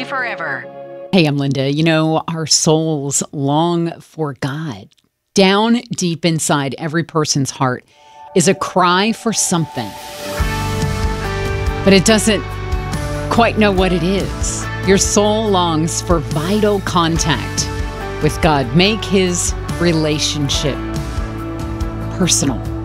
forever. Hey, I'm Linda. You know, our souls long for God. Down deep inside every person's heart is a cry for something, but it doesn't quite know what it is. Your soul longs for vital contact with God. Make his relationship personal.